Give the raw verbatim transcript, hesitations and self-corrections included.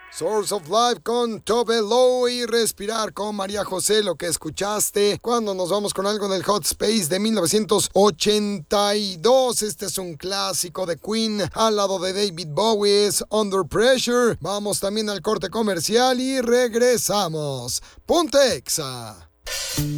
Source of Life con Tove Lo y Respirar con María José, lo que escuchaste cuando nos vamos con algo del Hot Space de mil novecientos ochenta y dos. Este es un clásico de Queen al lado de David Bowie, es Under Pressure. Vamos también al corte comercial y regresamos. Ponte Exa.